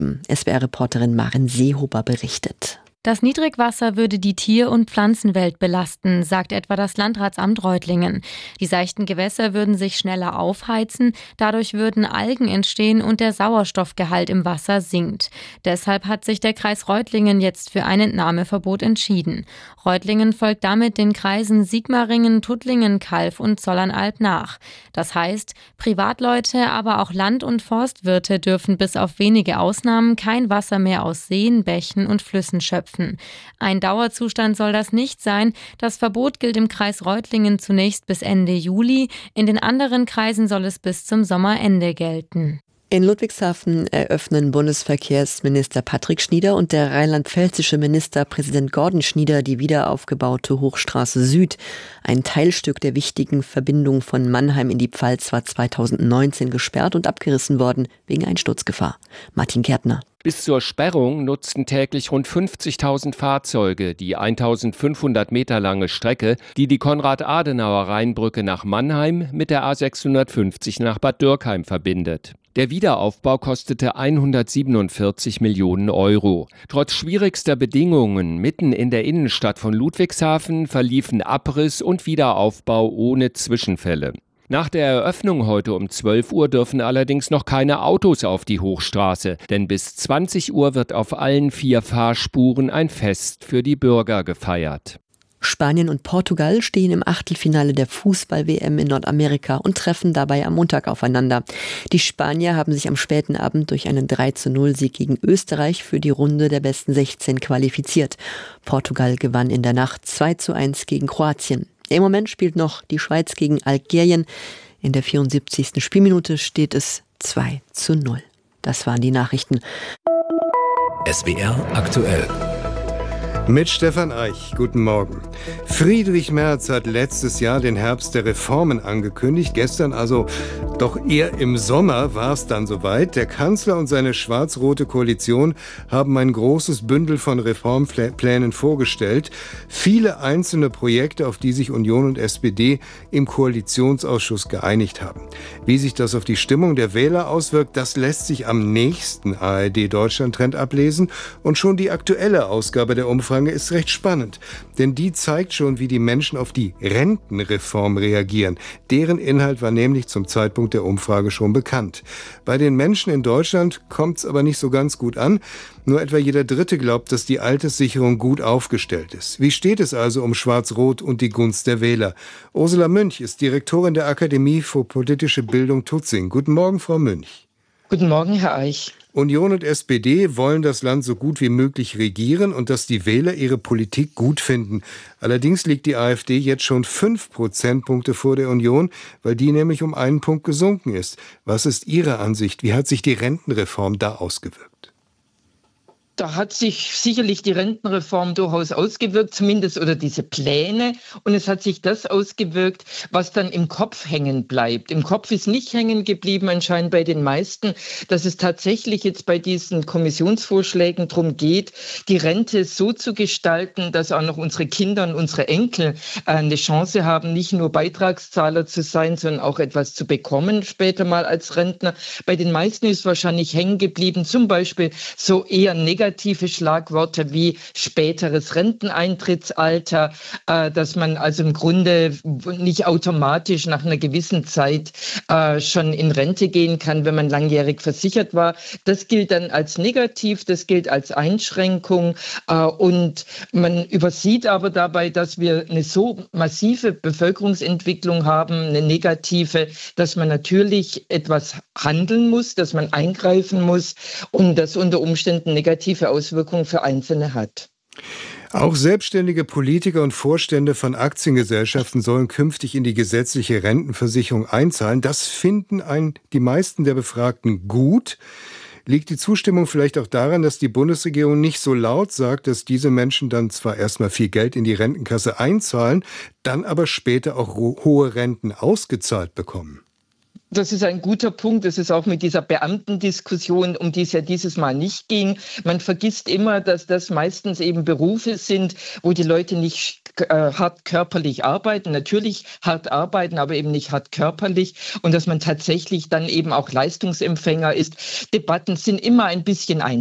Alpen. SWR-Reporterin Maren Seehuber berichtet. Das Niedrigwasser würde die Tier- und Pflanzenwelt belasten, sagt etwa das Landratsamt Reutlingen. Die seichten Gewässer würden sich schneller aufheizen, dadurch würden Algen entstehen und der Sauerstoffgehalt im Wasser sinkt. Deshalb hat sich der Kreis Reutlingen jetzt für ein Entnahmeverbot entschieden. Reutlingen folgt damit den Kreisen Sigmaringen, Tuttlingen, Calw und Zollernalb nach. Das heißt, Privatleute, aber auch Land- und Forstwirte dürfen bis auf wenige Ausnahmen kein Wasser mehr aus Seen, Bächen und Flüssen schöpfen. Ein Dauerzustand soll das nicht sein. Das Verbot gilt im Kreis Reutlingen zunächst bis Ende Juli. In den anderen Kreisen soll es bis zum Sommerende gelten. In Ludwigshafen eröffnen Bundesverkehrsminister Patrick Schnieder und der rheinland-pfälzische Ministerpräsident Gordon Schnieder die wiederaufgebaute Hochstraße Süd. Ein Teilstück der wichtigen Verbindung von Mannheim in die Pfalz war 2019 gesperrt und abgerissen worden wegen Einsturzgefahr. Martin Gärtner. Bis zur Sperrung nutzten täglich rund 50.000 Fahrzeuge die 1.500 Meter lange Strecke, die die Konrad-Adenauer-Rheinbrücke nach Mannheim mit der A650 nach Bad Dürkheim verbindet. Der Wiederaufbau kostete 147 Millionen Euro. Trotz schwierigster Bedingungen mitten in der Innenstadt von Ludwigshafen verliefen Abriss und Wiederaufbau ohne Zwischenfälle. Nach der Eröffnung heute um 12 Uhr dürfen allerdings noch keine Autos auf die Hochstraße, denn bis 20 Uhr wird auf allen 4 Fahrspuren ein Fest für die Bürger gefeiert. Spanien und Portugal stehen im Achtelfinale der Fußball-WM in Nordamerika und treffen dabei am Montag aufeinander. Die Spanier haben sich am späten Abend durch einen 3:0-Sieg gegen Österreich für die Runde der besten 16 qualifiziert. Portugal gewann in der Nacht 2:1 gegen Kroatien. Im Moment spielt noch die Schweiz gegen Algerien. In der 74. Spielminute steht es 2:0. Das waren die Nachrichten. SWR aktuell. Mit Stefan Eich, guten Morgen. Friedrich Merz hat letztes Jahr den Herbst der Reformen angekündigt. Gestern, also doch eher im Sommer, war es dann soweit. Der Kanzler und seine schwarz-rote Koalition haben ein großes Bündel von Reformplänen vorgestellt. Viele einzelne Projekte, auf die sich Union und SPD im Koalitionsausschuss geeinigt haben. Wie sich das auf die Stimmung der Wähler auswirkt, das lässt sich am nächsten ARD-Deutschland-Trend ablesen. Und schon die aktuelle Ausgabe der Umfrage ist recht spannend, denn die zeigt schon, wie die Menschen auf die Rentenreform reagieren. Deren Inhalt war nämlich zum Zeitpunkt der Umfrage schon bekannt. Bei den Menschen in Deutschland kommt es aber nicht so ganz gut an. Nur etwa jeder Dritte glaubt, dass die Alterssicherung gut aufgestellt ist. Wie steht es also um Schwarz-Rot und die Gunst der Wähler? Ursula Münch ist Direktorin der Akademie für politische Bildung Tutzing. Guten Morgen, Frau Münch. Guten Morgen, Herr Eich. Union und SPD wollen das Land so gut wie möglich regieren und dass die Wähler ihre Politik gut finden. Allerdings liegt die AfD jetzt schon 5 Prozentpunkte vor der Union, weil die nämlich um einen Punkt gesunken ist. Was ist Ihre Ansicht? Wie hat sich die Rentenreform da ausgewirkt? Da hat sich sicherlich die Rentenreform durchaus ausgewirkt, zumindest oder diese Pläne. Und es hat sich das ausgewirkt, was dann im Kopf hängen bleibt. Im Kopf ist nicht hängen geblieben, anscheinend bei den meisten, dass es tatsächlich jetzt bei diesen Kommissionsvorschlägen darum geht, die Rente so zu gestalten, dass auch noch unsere Kinder und unsere Enkel eine Chance haben, nicht nur Beitragszahler zu sein, sondern auch etwas zu bekommen später mal als Rentner. Bei den meisten ist wahrscheinlich hängen geblieben, zum Beispiel so eher negative Schlagworte wie späteres Renteneintrittsalter, dass man also im Grunde nicht automatisch nach einer gewissen Zeit schon in Rente gehen kann, wenn man langjährig versichert war. Das gilt dann als negativ, das gilt als Einschränkung und man übersieht aber dabei, dass wir eine so massive Bevölkerungsentwicklung haben, eine negative, dass man natürlich etwas handeln muss, dass man eingreifen muss und das unter Umständen negative Auswirkungen für Einzelne hat. Auch selbstständige Politiker und Vorstände von Aktiengesellschaften sollen künftig in die gesetzliche Rentenversicherung einzahlen. Das finden die meisten der Befragten gut. Liegt die Zustimmung vielleicht auch daran, dass die Bundesregierung nicht so laut sagt, dass diese Menschen dann zwar erstmal viel Geld in die Rentenkasse einzahlen, dann aber später auch hohe Renten ausgezahlt bekommen? Das ist ein guter Punkt. Das ist auch mit dieser Beamtendiskussion, um die es ja dieses Mal nicht ging. Man vergisst immer, dass das meistens eben Berufe sind, wo die Leute nicht hart körperlich arbeiten, natürlich hart arbeiten, aber eben nicht hart körperlich und dass man tatsächlich dann eben auch Leistungsempfänger ist. Debatten sind immer ein bisschen